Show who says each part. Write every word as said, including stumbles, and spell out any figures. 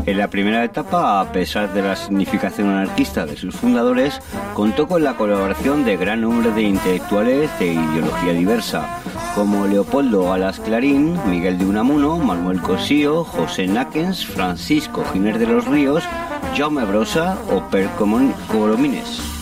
Speaker 1: En la primera etapa, a pesar de la significación anarquista de sus fundadores, contó con la colaboración de gran número de intelectuales de ideología diversa, como Leopoldo Alas Clarín, Miguel de Unamuno, Manuel Cosío, José Náquens, Francisco Giner de los Ríos, Jaume Brossa o Per Coromines.